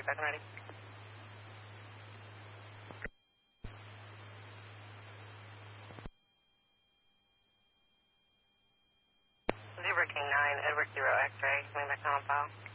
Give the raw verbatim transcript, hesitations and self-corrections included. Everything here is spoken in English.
back and ready. Zebra King nine, Edward Zero X-ray, coming back on file.